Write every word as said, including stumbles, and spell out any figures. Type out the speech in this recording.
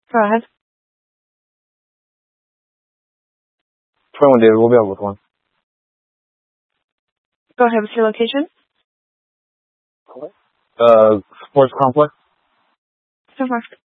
Go ahead. twenty-one David, we'll be able with one. Go ahead with your location. Uh, Sports Complex. So far.